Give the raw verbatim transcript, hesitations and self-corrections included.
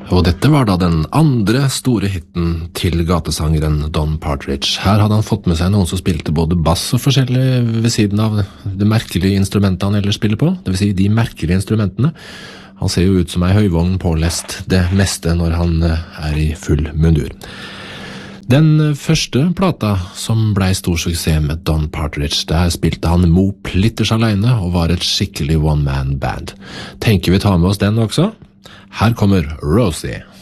Og dette var da den andre store hitten til gatesangeren Don Partridge. Her hadde han fått med seg noen som spilte både bass og forskjellig ved siden av det merkelige instrumentet han ellers spiller på, det vil si de merkelige instrumentene. Han ser jo ut som ei høyvogn pålest det meste når han er i full mundur. Den første plata som ble stor suksess med Don Partridge, der spilte han Mo Plitters alene og var et skikkelig one-man band. Tenker vi tar med oss den også? Her kommer Rosie.